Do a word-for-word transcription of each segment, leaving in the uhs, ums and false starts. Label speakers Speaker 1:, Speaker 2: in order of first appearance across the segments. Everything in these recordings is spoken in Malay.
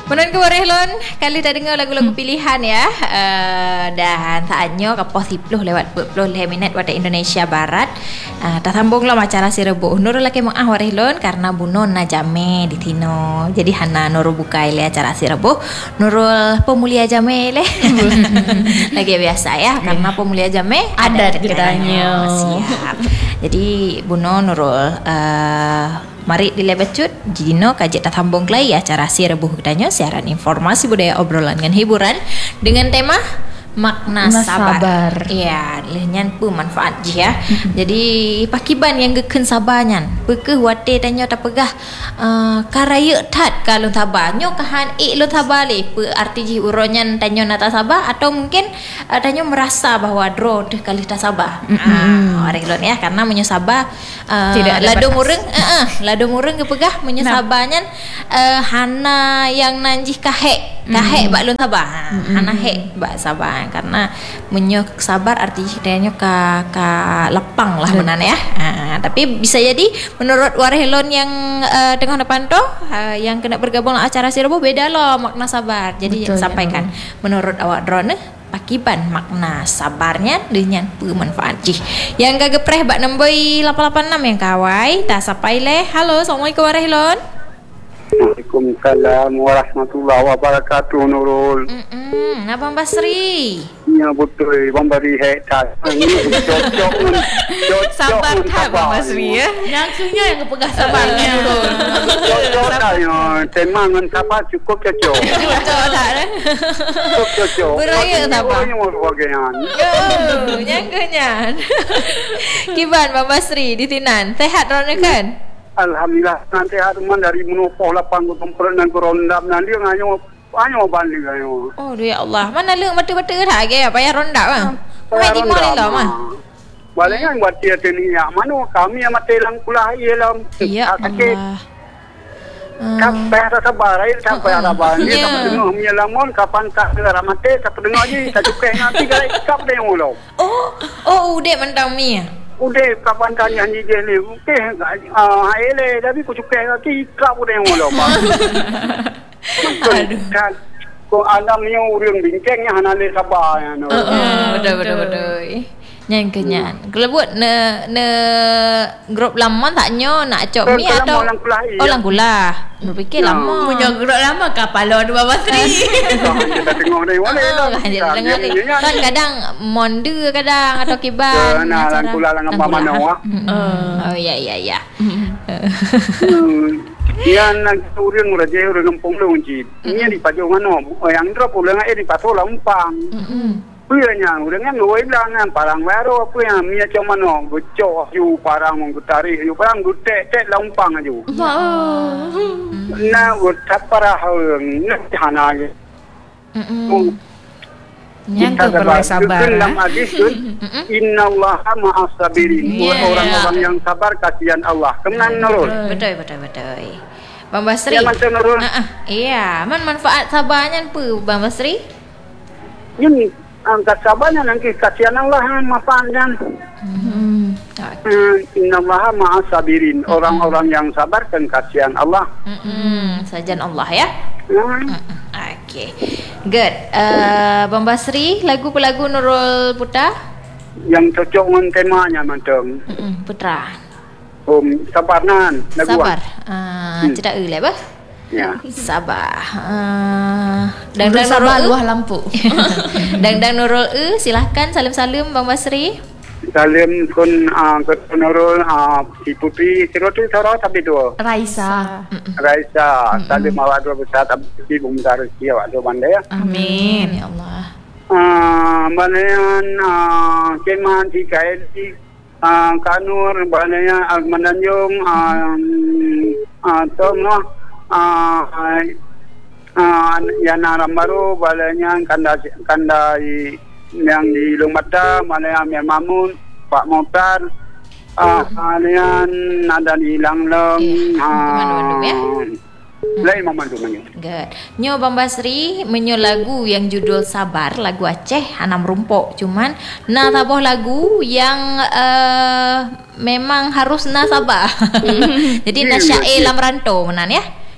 Speaker 1: Menon ke Warehlon, kali dah dengar lagu-lagu pilihan ya. Uh, dan saatnya kapal sepuluh lewat empat puluh minit waktu Indonesia Barat. Uh, dah sambunglah acara si Rebuh. Nurul lagi mengah Warehlon karena bunon na jame di tino. Jadi hana Nurul buka ile acara si Rebuh. Nurul pemulia jame ile. Lagi biasa ya, karena pemulia jame
Speaker 2: ada ceritanya.
Speaker 1: Siap. Jadi buno Nurul uh, mari dilebecut Jino kajak tak sambung kelai acara si Rebuh kedanya siaran informasi budaya obrolan dengan hiburan dengan tema makna sabar. sabar. Ya, lehnyan pu manfaat je ya. Mm-hmm. Jadi pakiban yang geken sabarnyan. Peke wate tanya tak pegah uh, karaya tat kalau sabar. Nyo kahan ik lo sabar le. Pe arti ji uronyan tanya nata sabar atau mungkin uh, tanya merasa bahawa draw deh kali tak sabar. Ah, orang lon ya karena menyesabar uh, tidak lado mureng eh uh, uh, lado mureng ke pegah menyesabarnyan uh, hana yang nanji kahek. Kahek mm-hmm. bak lon sabar. Mm-hmm. Hana hek bak sabar. Karena menyok sabar artinya ka ka lapang lah menan ya. Ha, tapi bisa jadi menurut Warehlon yang uh, tengah depan tu uh, yang kena bergabung acara si Rebuh beda loh makna sabar. Jadi betul, sampaikan ya, menurut awak drone pakiban makna sabarnya dengan pemanfaat jih. Yang gak gepreh bak nemboi lapan lapan enam yang kawai tak sampai leh. Halo, Assalamualaikum Warehlon.
Speaker 3: Waalaikumsalam warahmatullahi wabarakatuh Nurul.
Speaker 1: Hmm, Abang Basri.
Speaker 3: Ya betul, Abang Basri hektar. Cocok
Speaker 2: sabar tak Abang Basri ya. Nyangkunya yang kepegah sabarnya Nurul.
Speaker 3: Cocok tak ya. Tema dengan sabar cukup cocok.
Speaker 2: Cocok tak dah.
Speaker 3: Cukup cocok.
Speaker 1: Beraya sabar. Oh, nyangkunya. Kiban Abang Basri di Tinan. Sehat rona kan?
Speaker 3: Alhamdulillah nanti hari man dari menopoh lapang ku tempat dan ku rondap nanti ngayo ayo balik ayo.
Speaker 1: Oh ya Allah, mana leng betul-betul dah ke payah rondap ah. Mai di mall lah mah.
Speaker 3: Baliknya buat dia teni ya mano kami yang matelang pula ialah.
Speaker 1: Ya Allah.
Speaker 3: Sampai rasa sabar ai sampai ada ban dia tak dengar mi lamon kapan tak dengar mate tak dengar je tak cukai nanti galai kap dia mulo.
Speaker 1: Oh, oh udah mentang mi.
Speaker 3: Udah kapan tanya ni je ni. Okey, ah ele tapi ku cukai lagi kap dia mulo. Aduh. Kan ko alamnya urang bingkengnya hanale sabar ya no.
Speaker 1: Betul betul betul. Nyan kenyan. Kalau buat ne ne grup lama taknya nak cok mi atau oh lang kulah. Berfikir lama.
Speaker 2: Punya grup lama kapal dua Basri.
Speaker 3: Kita tengok ni mana lah.
Speaker 1: Kan kadang monde kadang atau kiban.
Speaker 3: Nah, lang kulah lang apa mana wah.
Speaker 1: Oh ya ya ya.
Speaker 3: Yan nang urang raja urang kampung lu unci. Ini di pajongan no. Yang drop ulang eh di Paso Lampang. Punya urangnya ngoi bilangan parang baru apa yang mia cuma no bocok you parang menggutari you parang gutek tek Lampang aja. Na utap para hang nak hana je.
Speaker 2: Yang tu perlu sabar.
Speaker 3: Dalam hadis innallaha ma'as sabirin. Orang-orang yang sabar kasihan Allah. Kemenan Nurul.
Speaker 1: Betul betul betul. Bang Basri.
Speaker 3: Ya macam Nurul.
Speaker 1: Iya, man manfaat sabarnya apa Bang Basri?
Speaker 3: Ini angkat sabarnya nanti kasihan Allah manfaatnya. Hmm. Innallaha ma'as sabirin. Orang-orang yang sabar kan kasihan Allah.
Speaker 1: Hmm, sajan Allah ya. Okay, good. Uh, Bang Basri, lagu pelagu Nurul Putra?
Speaker 3: Yang cocok dengan temanya macam.
Speaker 1: Putra.
Speaker 3: Um, sabar nan. Lagu
Speaker 1: sabar. Ah, uh, hmm. Cedak eh apa?
Speaker 3: Ya.
Speaker 1: Sabar. Uh, dan dan
Speaker 2: sabar luah lampu.
Speaker 1: dan dan Nurul e, silahkan salam-salam Bang Basri.
Speaker 3: Salim kun uh, ke Nurul uh, si Putri Siroti Sara tapi tu
Speaker 2: Raisa
Speaker 3: Raisa salim awak dua besar tapi bung rezeki awak dua bandai ya.
Speaker 1: Amin ya Allah.
Speaker 3: Ah banean ah keman si kai si ah Kanur banean Menanjung ah ah tom no ah ah Yana Rambaru banean kanda kanda yang di Lumata, Malaya yang Mamun, Pak Motar, ah, kalian ada di Langleng, ah, lain Mamandu menyo.
Speaker 1: Good. Nyo Bang Basri menyo lagu yang judul Sabar, lagu Aceh Hanam Rumpok. Cuman na taboh lagu yang uh, memang harus na sabar. Jadi na syair lam rantau menan ya.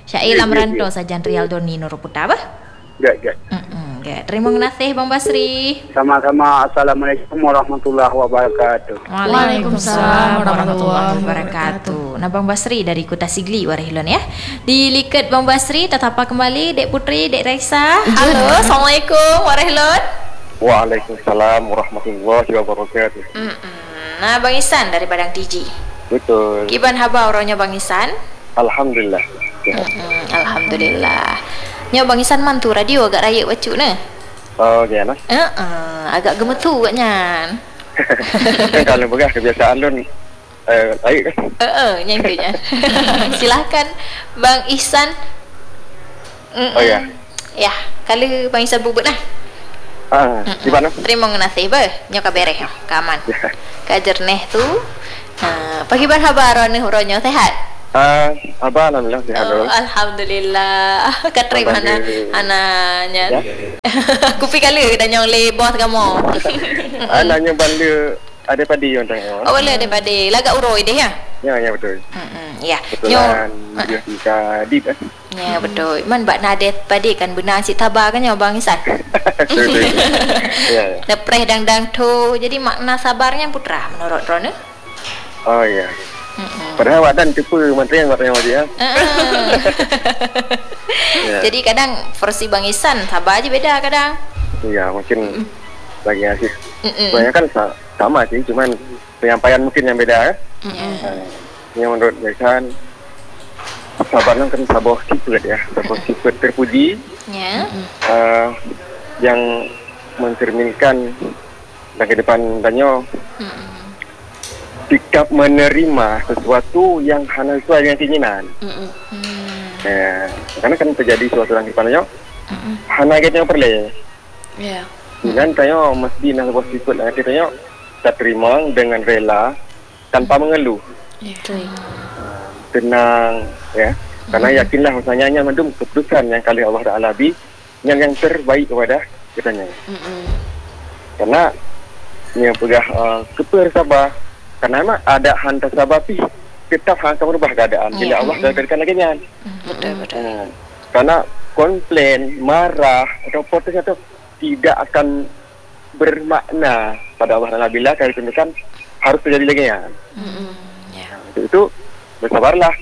Speaker 1: Syair
Speaker 3: Ya,
Speaker 1: lam
Speaker 3: ya,
Speaker 1: ranto
Speaker 3: ya.
Speaker 1: sajan Rial Doni Nuruputa bah.
Speaker 3: Ya, ya.
Speaker 1: Mm-mm, okay. Terima kasih Bang Basri.
Speaker 3: Sama-sama. Assalamualaikum warahmatullahi wabarakatuh.
Speaker 2: Waalaikumsalam warahmatullahi
Speaker 1: wabarakatuh. Nah Bang Basri dari Kuta Sigli Warahilon ya. Dilikat Bang Basri tetapa kembali Dek Putri, Dek Raisa. Halo, Assalamualaikum Warahilon.
Speaker 4: Waalaikumsalam warahmatullahi wabarakatuh.
Speaker 1: Mm-mm. Nah Bang Isan dari Padang T G.
Speaker 4: Betul.
Speaker 1: Kiban haba orangnya Bang Isan.
Speaker 4: Alhamdulillah. Ya.
Speaker 1: Mm-mm, Alhamdulillah. Nyo Bang Isan mantu radio agak rayak wacuk ne.
Speaker 4: Oh, gimana?
Speaker 1: Eh, uh, agak gemetu agaknya.
Speaker 4: Kan kalau bekas kebiasaan lu eh baik kan?
Speaker 1: Eh, uh, nyengkenya. Silahkan Bang Ihsan. Mm-mm.
Speaker 4: Oh ya.
Speaker 1: Ya, kalau Bang Ihsan bubut lah.
Speaker 4: Ah, gimana?
Speaker 1: Terima kasih bah. Nyo kabereh yo, kaman.
Speaker 4: Ya.
Speaker 1: Kajerneh tu. Ha, pagi bar habar roneh ronyo sehat.
Speaker 4: Ah, apa alhamdulillah sehat
Speaker 1: Oh,
Speaker 4: dulu.
Speaker 1: alhamdulillah. Katri
Speaker 4: Abang
Speaker 1: mana
Speaker 4: dia-
Speaker 1: ananya.
Speaker 4: Ya.
Speaker 1: Kupi kali dan nyong le bos kamu.
Speaker 4: Anaknya balik ada padi yang tengok.
Speaker 1: Oh, boleh daripada lagak uroi deh ya.
Speaker 4: Ya, ya betul.
Speaker 1: Hmm, ya.
Speaker 4: Kebetulan dia tika dit kan.
Speaker 1: Ya betul. Man bak nadet padi kan benar si tabar kan ya Bang Isan.
Speaker 4: Betul. betul. Ya, ya.
Speaker 1: Lepreh dang-dang tu. Jadi makna sabarnya putra menurut Rona.
Speaker 4: Oh ya.
Speaker 1: Mm-mm.
Speaker 4: Padahal wadan tipe menteri yang katanya dia.
Speaker 1: Ah.
Speaker 4: Ya.
Speaker 1: Jadi kadang versi Bang Isan sabar aja beda kadang.
Speaker 4: Ya, mungkin lagi ngasih.
Speaker 1: Mm-mm.
Speaker 4: Sebenarnya kan sa- sama sih, cuman penyampaian mungkin yang beda kan.
Speaker 1: Mm-mm.
Speaker 4: Nah, yang menurut mereka sabarnya kan sabar sifat ya, sabar sifat terpuji
Speaker 1: Ya.
Speaker 4: uh, yang mencerminkan dan ke depan danyo
Speaker 1: Mm-mm.
Speaker 4: sikap menerima sesuatu yang hanya sesuai dengan keinginan.
Speaker 2: Mm-mm.
Speaker 1: Hmm.
Speaker 4: Ya, karena kan terjadi sesuatu yang di depan danyo
Speaker 1: Mm-mm.
Speaker 4: hanya kita perlu.
Speaker 2: Ya.
Speaker 4: Dan danyo mesti nak sebuah sifat yang kita danyo kita terima dengan rela tanpa mengeluh.
Speaker 2: Ya.
Speaker 4: Tenang ya, karena yakinlah usahanya mendum keputusan yang kali Allah Taala bi yang yang terbaik kepada kitanya.
Speaker 2: Mm-mm.
Speaker 4: Karena yang pegah uh, keper sabar, karena memang ada hantar sabar pi tetap hantar merubah keadaan bila
Speaker 1: Ya.
Speaker 4: Allah dah berikan lagi nyan.
Speaker 1: Betul betul.
Speaker 4: Hmm. Karena komplain, marah atau protes atau tidak akan bermakna pada Allah Taala bila kali tunjukkan harus terjadi lagi nyan.
Speaker 1: Mm-mm. Ya.
Speaker 4: Untuk itu bersabarlah.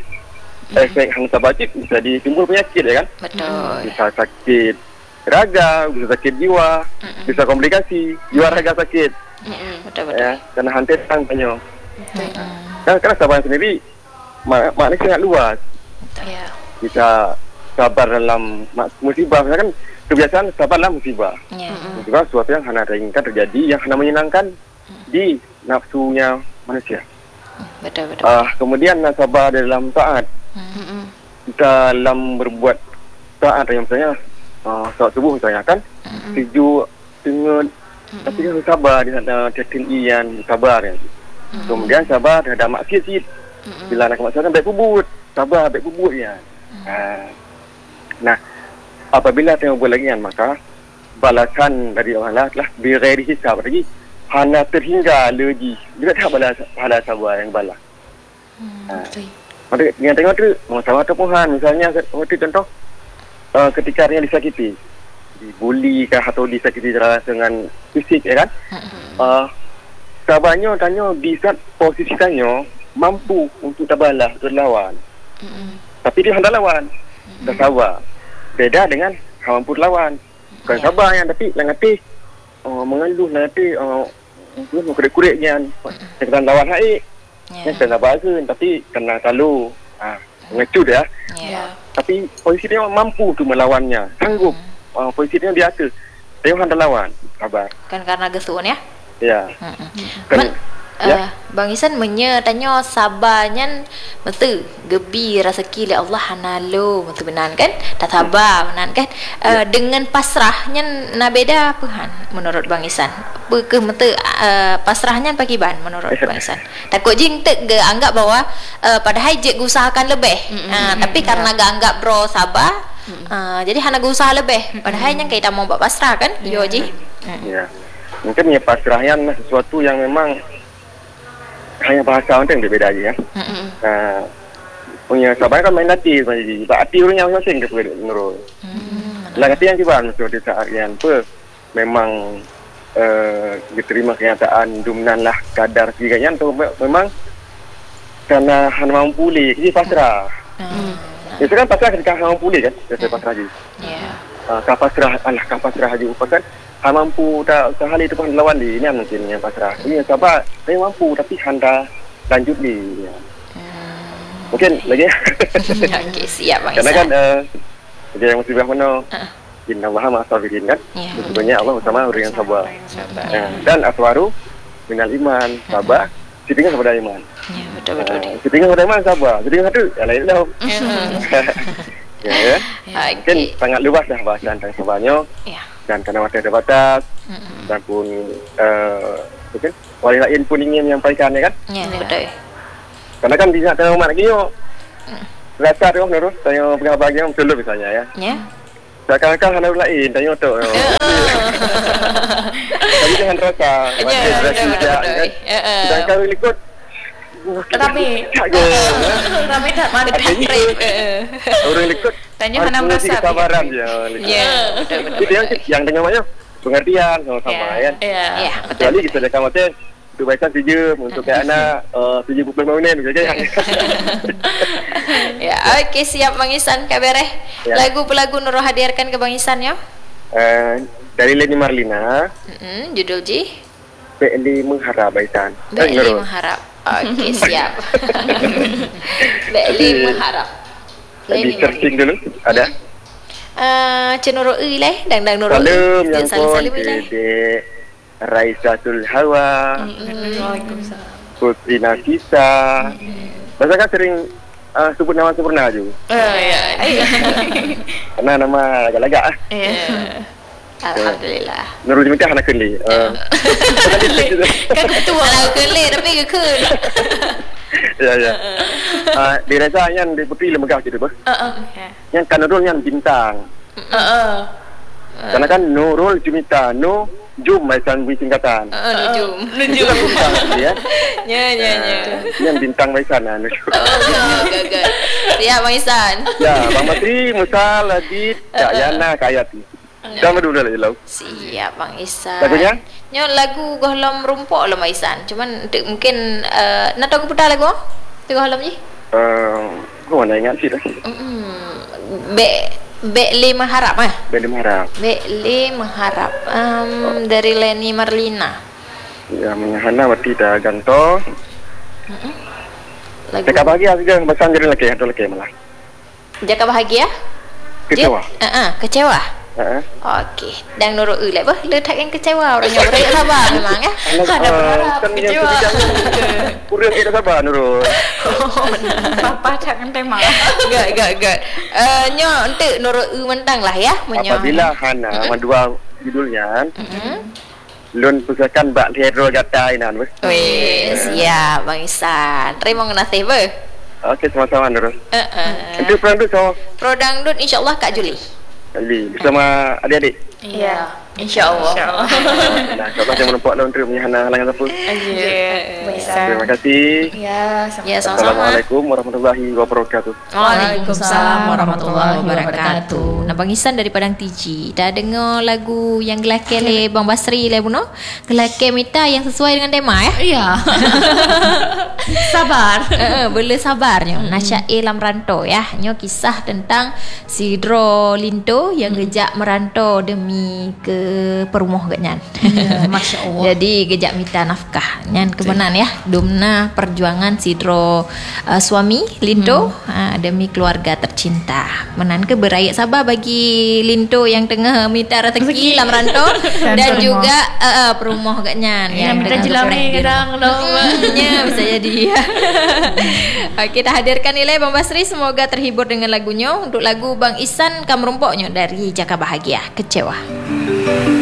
Speaker 4: Efek hang sabar itu bisa ditimbul penyakit ya kan?
Speaker 1: Betul.
Speaker 4: Bisa sakit raga, bisa sakit jiwa,
Speaker 1: Mm-mm.
Speaker 4: bisa komplikasi, jiwa raga sakit
Speaker 1: Mm-mm. Betul betul.
Speaker 4: ya, karena hantar tangkanya.
Speaker 1: Mm-mm.
Speaker 4: Kan karena sabar sendiri mak- maknanya sangat luas.
Speaker 2: Ya.
Speaker 4: Bisa sabar dalam mak- musibah, misalkan kebiasaan sabar dalam musibah.
Speaker 1: Ya.
Speaker 4: Musibah sesuatu yang hanya inginkan terjadi, yang hanya menyenangkan di nafsunya manusia.
Speaker 1: Betul betul.
Speaker 4: Ah, kemudian sabar dalam taat,
Speaker 2: Mm-mm.
Speaker 4: dalam berbuat taat yang misalnya uh, saat subuh misalnya kan sejuk tengah tapi dia harus sabar dia ada ketilian sabar ya. Kemudian sabar terhadap maksiat sih bila nak maksiat kan baik bubut sabar baik bubut ya. Uh, nah apabila tengok buat lagi kan maka balasan dari Allah lah bighairi hisab lagi hanya terhingga lagi juga tak balas pahala sabar yang balas.
Speaker 2: Betul.
Speaker 4: Maka dengan tengok tu, masalah Tuhan misalnya waktu contoh uh, ketika dia disakiti, dibuli kah atau disakiti secara dengan fisik ya kan? Uh, sabarnya tanya di saat posisi tanya mampu untuk tabalah untuk lawan.
Speaker 2: Mm-mm.
Speaker 4: Tapi dia hendak lawan. Tak sabar. Beda dengan mampu lawan. Bukan
Speaker 1: Ya.
Speaker 4: sabar yang tapi langati uh, mengeluh langati uh, mau kurik-kuriknya kita lawan haik.
Speaker 1: Ya.
Speaker 4: Yang kena bahasa tapi kena selalu ah mengecut ya.
Speaker 1: Ya.
Speaker 4: Tapi polisi dia mampu tu melawannya, sanggup. Uh, polisi dia di atas. Dia hendak lawan. Sabar.
Speaker 1: Kan karena gesuan ya.
Speaker 4: Ya.
Speaker 1: Mm-mm.
Speaker 4: Kan
Speaker 1: Man, uh,
Speaker 4: ya.
Speaker 1: Bang Isan menye tanya sabarnya betul gebi rezeki li Allah hanalo betul benar kan tak sabar benar kan uh, dengan pasrahnya na beda Tuhan menurut Bang Isan apa ke betul uh, pasrahnya bagi ban menurut Bang Isan takut jing tek ge anggap bahwa uh, padahal je usahakan lebih uh, tapi karena gak anggap bro sabar uh, jadi hana usaha lebih padahal yang kita mau buat pasrah kan yo ji.
Speaker 4: Ya. Mungkin ya pasrahnya sesuatu yang memang hanya bahasa orang yang berbeda aja ya.
Speaker 1: Mm-mm.
Speaker 4: Uh, punya sabar kan main hati bagi. Pak hati orang yang masing ke pergi Nurul. Hmm. Lah hati yang kiban suatu saat yang apa memang uh, diterima kenyataan dumnan lah kadar segala tu memang karena hanya mampu boleh jadi pasrah. Hmm. Itu kan pasrah ketika hanya mampu boleh kan, saya pasrah lagi. Ya. Uh, kah pasrah, alah kah pasrah lagi upakan hanya mampu tak sehari itu pun lawan di ini mungkin yang pasrah. Ini sabar, saya mampu tapi handa lanjut di. Ya. Hmm. Mungkin lagi.
Speaker 1: Okey, siap Bang Isan.
Speaker 4: Karena kan uh, yang musibah mana? Uh. Inna Allah ma'asabirin kan. Yeah. Sebenarnya Allah bersama orang yang sabar. sabar. Uh, dan aswaru minal iman, sabar. Uh. Sitingan kepada iman. Ya, betul-betul. Uh, sitingan kepada iman, sabar. Sitingan satu, yang lain dah. Ya, ya. Okay. Mungkin sangat luas dah bahasan tentang sabarnya. Ya. Dan kerana waktu ada batas. Mm-hmm. Dan pun, uh, mungkin, orang lain pun ingin menyampaikan, ya kan? Ya, betul. Karena kan di sana umat lagi, yuk. Mm. Rasa tu, Nurul, tanya pengabar bahagian, betul misalnya, ya. Ya. Seakan-akan hanya orang lain, tanya tu. Tapi jangan rasa.
Speaker 1: Ya, betul-betul.
Speaker 4: Sedangkan orang ikut.
Speaker 2: Tapi, tapi tak mana trip.
Speaker 4: Orang ikut.
Speaker 2: Tanya mana merasa.
Speaker 4: Kesabaran je.
Speaker 1: Ya, betul-betul.
Speaker 4: Itu yang dengar banyak, pengertian sama-sama, kan. Ya, kecuali kita dah macam tu baikan saja untuk ke anak tujuh puluh tahun ni saja.
Speaker 1: Ya, okey siap Bang Isan kabar eh. Ya. Lagu pelagu Nurul hadirkan ke Bang Isan ya.
Speaker 4: Uh, dari Leni Marlina.
Speaker 1: Mm-hmm, judul Ji
Speaker 4: Bekli Mengharap Baisan.
Speaker 1: Bekli Mengharap. Okey siap. Bekli Mengharap.
Speaker 4: Lagi searching dulu ada.
Speaker 1: Uh, Cenurul E leh dang-dang Nurul.
Speaker 4: Salam yang pun Dedek Raisatul Hawa.
Speaker 2: Waalaikumsalam.
Speaker 4: Putri Nafisa. Masa kan sering uh, sebut nama sempurna je.
Speaker 2: Oh ya.
Speaker 4: Karena nama agak-agak ah.
Speaker 1: Ya. Alhamdulillah.
Speaker 4: Nurul Jumitah anak keli.
Speaker 1: Kan ketua lah keli tapi kekun.
Speaker 4: Ya ya. Ah di Reza yang di Putri Lemegah gitu bah.
Speaker 2: Heeh.
Speaker 4: Yang kan Nurul yang bintang.
Speaker 2: Heeh.
Speaker 4: Karena kan Nurul Jumitah no Jum Maisan bui singkatan.
Speaker 1: Oh, Nujum.
Speaker 2: Nujum.
Speaker 4: Ya.
Speaker 1: Ya, ya, ya.
Speaker 4: Yang bintang Maisan ah Nujum.
Speaker 1: Oh, gagal. Siap Bang Isan.
Speaker 4: Ya, Bang Matri, Musa, Ladit, Kak Yana, Kak Ayati. Jangan dulu lah Lau.
Speaker 1: Siap Bang Isan.
Speaker 4: Lagunya?
Speaker 1: Nyo lagu Gohlom Rumpok lah Bang Isan. Cuman mungkin uh, nak tahu putar lagu? Tu Gohlom je.
Speaker 4: Eh, gua mana ingat sih dah.
Speaker 1: Hmm. Be Bekli Mengharap ah.
Speaker 4: Bekli Mengharap.
Speaker 1: Bekli Mengharap. Um, oh. Dari Leni Marlina.
Speaker 4: Ya, menyahana berarti dah ganto.
Speaker 1: Heeh.
Speaker 4: Jaka bahagia juga bahasa jadi lelaki atau lelaki malah.
Speaker 1: Jaka bahagia?
Speaker 4: Kecewa.
Speaker 1: Heeh, uh-uh, kecewa.
Speaker 4: Heeh.
Speaker 1: Okey. Dan Nurul E lah bah letak yang kecewa orangnya orang sabar memang ya.
Speaker 2: Ada berharap
Speaker 4: kecewa. Kurang kita sabar Nurul.
Speaker 2: Papa jangan tema.
Speaker 1: Gak gak gak. Eh nyo untuk Nurul E mentang lah ya menyo.
Speaker 4: Apabila hana mandua judulnya. Heeh. Lun pusakan bak hero gatai nan weh.
Speaker 1: Weh, siap Bang Isan. Terima kasih bah.
Speaker 4: Okey, sama-sama Nurul.
Speaker 1: Heeh.
Speaker 4: Itu produk so.
Speaker 1: Produk dut insya-Allah Kak Juli.
Speaker 4: Ali bersama adik-adik.
Speaker 2: Ya, insya-Allah.
Speaker 4: Nah, kalau saya menempatkan lah untuk menyahana halangan apa.
Speaker 2: Ya.
Speaker 4: Terima kasih.
Speaker 2: Ya,
Speaker 1: ya sama-sama.
Speaker 4: Assalamualaikum warahmatullahi wabarakatuh.
Speaker 1: Waalaikumsalam warahmatullahi wabarakatuh. Nah, Bang Isan dari Padang T G. Dah dengar lagu yang gelake le Bang Basri le Buno? Gelake Mita yang sesuai dengan tema ya?
Speaker 2: Ya. Sabar.
Speaker 1: Eh, boleh sabarnya. Hmm. Nasyair lam rantau ya. Nyo kisah tentang Sidro Linto yang hmm. gejak merantau demi ke perumuh ganyan.
Speaker 2: Ya, Masya Allah.
Speaker 1: Jadi gejak minta nafkah. Nyan kebenan ya. Dumna perjuangan Sidro uh, suami Linto hmm. uh, demi keluarga tercinta. Menan ke berayak sabar bagi Linto yang tengah minta rezeki lam rantau dan juga uh, perumuh ganyan
Speaker 2: ya, yang minta jelami kadang
Speaker 1: ya bisa jadi. Kita hadirkan nilai Bang Basri, semoga terhibur dengan lagunya. Untuk lagu Bang Isan Kam Rumpoknya dari Jaka Bahagia, Kecewa.